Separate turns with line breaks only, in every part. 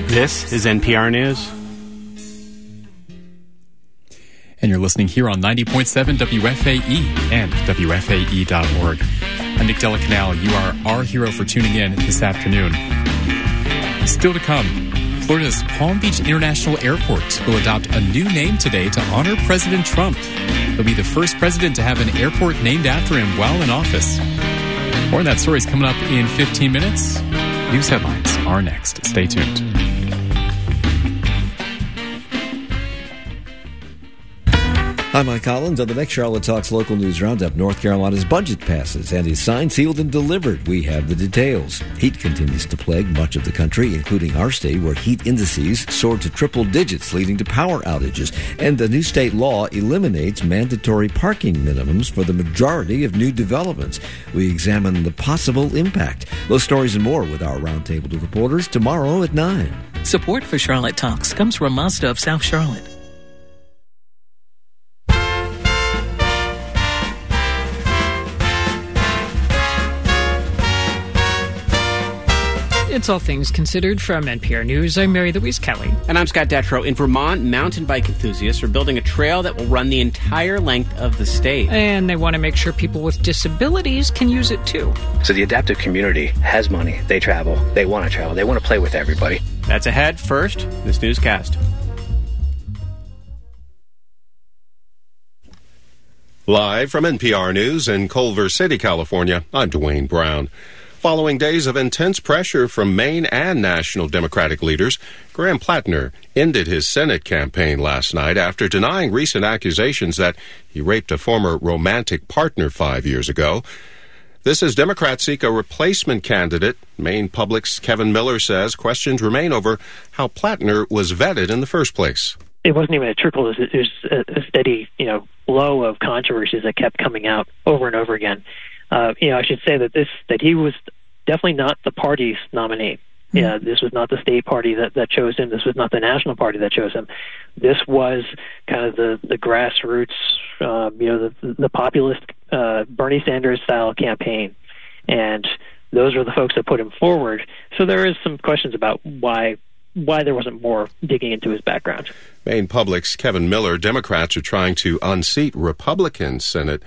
This is NPR News.
And you're listening here on 90.7 WFAE and WFAE.org. I'm Nick Delacanal. You are our hero for tuning in this afternoon. Still to come, Florida's Palm Beach International Airport will adopt a new name today to honor President Trump. He'll be the first president to have an airport named after him while in office. More on that story is coming up in 15 minutes. News headlines are next. Stay tuned.
I'm Mike Collins. On the next Charlotte Talks Local News Roundup, North Carolina's budget passes and is signed, sealed, and delivered. We have the details. Heat continues to plague much of the country, including our state, where heat indices soared to triple digits, leading to power outages. And the new state law eliminates mandatory parking minimums for the majority of new developments. We examine the possible impact. Those stories and more with our roundtable of reporters tomorrow at 9.
Support for Charlotte Talks comes from Mazda of South Charlotte.
It's All Things Considered from NPR News. I'm Mary Louise Kelly.
And I'm Scott Detrow. In Vermont, mountain bike enthusiasts are building a trail that will run the entire length of the state.
And they want to make sure people with disabilities can use it too.
So the adaptive community has money. They travel. They want to travel. They want to play with everybody.
That's ahead. First, this newscast.
Live from NPR News in Culver City, California, I'm Dwayne Brown. Following days of intense pressure from Maine and national Democratic leaders, Graham Plattner ended his Senate campaign last night after denying recent accusations that he raped a former romantic partner 5 years ago. This as Democrats seek a replacement candidate. Maine Public's Kevin Miller says questions remain over how Plattner was vetted in the first place.
It wasn't even a trickle. It was a steady, flow of controversies that kept coming out over and over again. I should say that he was definitely not the party's nominee. Mm-hmm. Yeah, this was not the state party that chose him. This was not the national party that chose him. This was kind of the grassroots, the populist Bernie Sanders style campaign, and those are the folks that put him forward. So there is some questions about why there wasn't more digging into his background.
Maine Public's Kevin Miller. Democrats are trying to unseat Republican Senator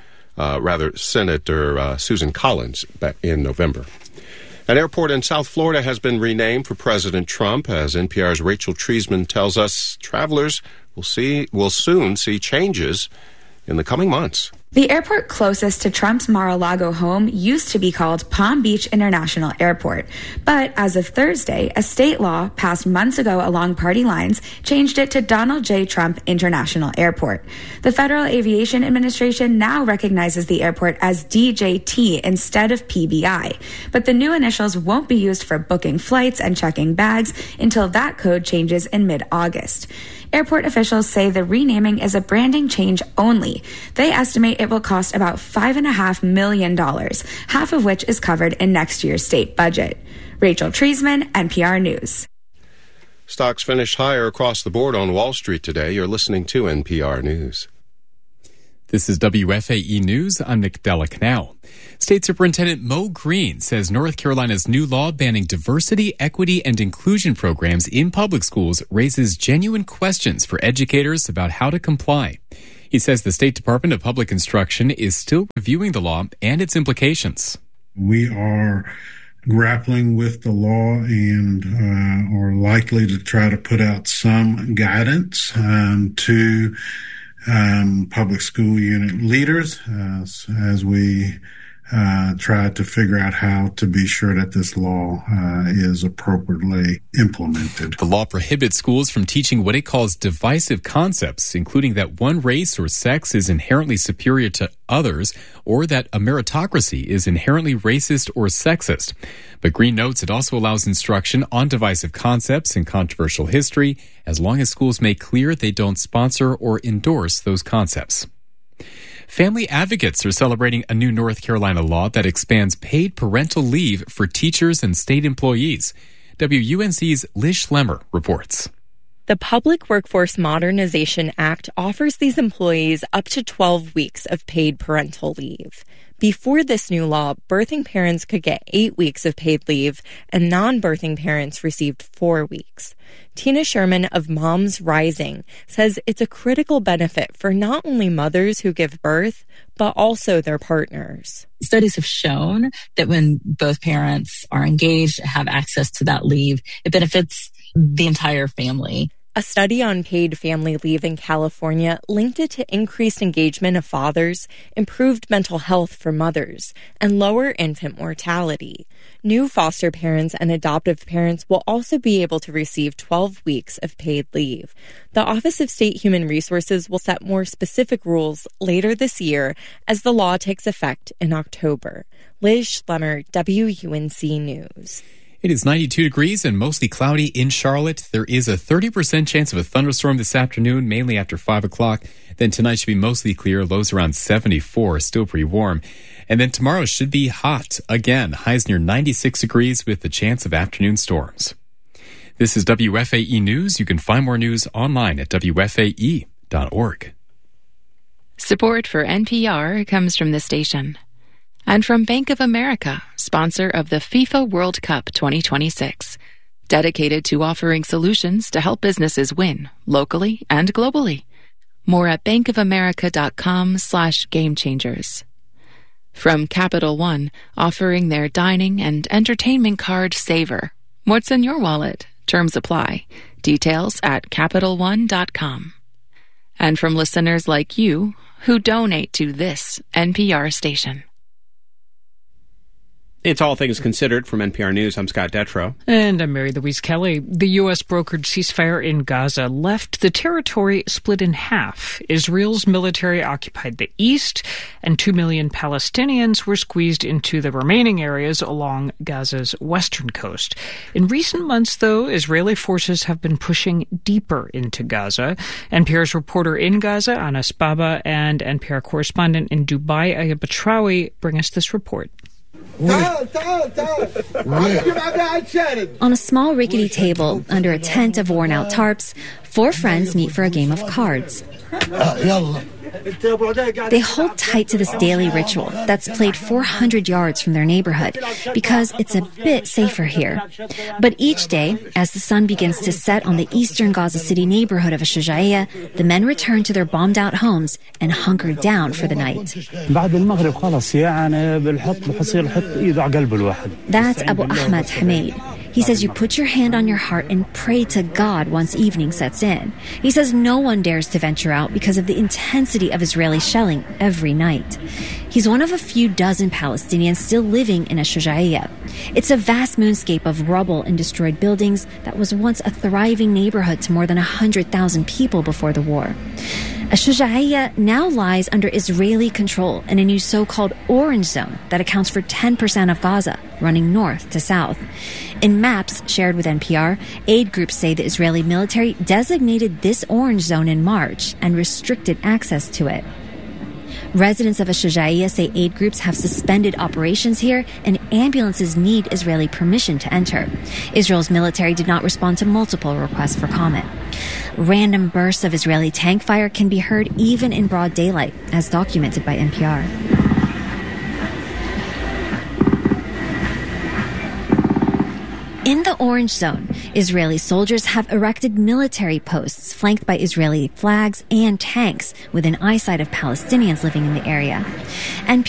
Susan Collins back in November. An airport in South Florida has been renamed for President Trump. As NPR's Rachel Treisman tells us, travelers will soon see changes in the coming months.
The airport closest to Trump's Mar-a-Lago home used to be called Palm Beach International Airport. But as of Thursday, a state law passed months ago along party lines changed it to Donald J. Trump International Airport. The Federal Aviation Administration now recognizes the airport as DJT instead of PBI. But the new initials won't be used for booking flights and checking bags until that code changes in mid-August. Airport officials say the renaming is a branding change only. They estimate it will cost about $5.5 million, half of which is covered in next year's state budget. Rachel Treisman, NPR News.
Stocks finished higher across the board on Wall Street today. You're listening to NPR News.
This is WFAE News. I'm Nick Delacanal. State Superintendent Mo Green says North Carolina's new law banning diversity, equity, and inclusion programs in public schools raises genuine questions for educators about how to comply. He says the State Department of Public Instruction is still reviewing the law and its implications.
We are grappling with the law and are likely to try to put out some guidance to public school unit leaders as we try to figure out how to be sure that this law is appropriately implemented.
The law prohibits schools from teaching what it calls divisive concepts, including that one race or sex is inherently superior to others, or that a meritocracy is inherently racist or sexist. But Green notes it also allows instruction on divisive concepts and controversial history, as long as schools make clear they don't sponsor or endorse those concepts. Family advocates are celebrating a new North Carolina law that expands paid parental leave for teachers and state employees. WUNC's Liz Schlemmer reports.
The Public Workforce Modernization Act offers these employees up to 12 weeks of paid parental leave. Before this new law, birthing parents could get 8 weeks of paid leave, and non-birthing parents received 4 weeks. Tina Sherman of Moms Rising says it's a critical benefit for not only mothers who give birth, but also their partners.
Studies have shown that when both parents are engaged, have access to that leave, it benefits the entire family.
A study on paid family leave in California linked it to increased engagement of fathers, improved mental health for mothers, and lower infant mortality. New foster parents and adoptive parents will also be able to receive 12 weeks of paid leave. The Office of State Human Resources will set more specific rules later this year as the law takes effect in October. Liz Schlemmer, WUNC News.
It is 92 degrees and mostly cloudy in Charlotte. There is a 30% chance of a thunderstorm this afternoon, mainly after 5 o'clock. Then tonight should be mostly clear, lows around 74, still pretty warm. And then tomorrow should be hot again, highs near 96 degrees with the chance of afternoon storms. This is WFAE News. You can find more news online at WFAE.org.
Support for NPR comes from this station. And from Bank of America, sponsor of the FIFA World Cup 2026, dedicated to offering solutions to help businesses win locally and globally. More at bankofamerica.com/gamechangers. From Capital One, offering their dining and entertainment card Savor. What's in your wallet? Terms apply. Details at CapitalOne.com. And from listeners like you who donate to this NPR station.
It's All Things Considered from NPR News. I'm Scott Detrow.
And I'm Mary Louise Kelly. The U.S. brokered ceasefire in Gaza left the territory split in half. Israel's military occupied the east, and 2 million Palestinians were squeezed into the remaining areas along Gaza's western coast. In recent months, though, Israeli forces have been pushing deeper into Gaza. NPR's reporter in Gaza, Anas Baba, and NPR correspondent in Dubai, Ayab Batrawi, bring us this report.
On a small rickety table, under a tent of worn-out tarps, 4 friends meet for a game of cards. They hold tight to this daily ritual that's played 400 yards from their neighborhood because it's a bit safer here. But each day, as the sun begins to set on the eastern Gaza City neighborhood of Shujaiya, the men return to their bombed-out homes and hunker down for the night. That's Abu Ahmad Hamid. He says you put your hand on your heart and pray to God once evening sets in. He says no one dares to venture out because of the intensity of Israeli shelling every night. He's one of a few dozen Palestinians still living in Shujaiya. It's a vast moonscape of rubble and destroyed buildings that was once a thriving neighborhood to more than 100,000 people before the war. Shujaiya now lies under Israeli control in a new so-called orange zone that accounts for 10% of Gaza, running north to south. In maps shared with NPR, aid groups say the Israeli military designated this orange zone in March and restricted access to it. Residents of Shujaiya say aid groups have suspended operations here and ambulances need Israeli permission to enter. Israel's military did not respond to multiple requests for comment. Random bursts of Israeli tank fire can be heard even in broad daylight, as documented by NPR. In the orange zone, Israeli soldiers have erected military posts flanked by Israeli flags and tanks within eyesight of Palestinians living in the area. And